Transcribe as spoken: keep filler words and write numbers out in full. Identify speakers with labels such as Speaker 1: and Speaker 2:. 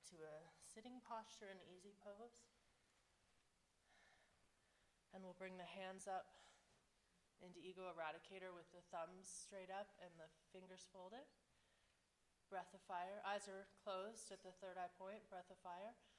Speaker 1: to a sitting posture, an easy pose. And we'll bring the hands up into Ego Eradicator with the thumbs straight up and the fingers folded. Breath of fire. Eyes are closed at the third eye point. Breath of fire.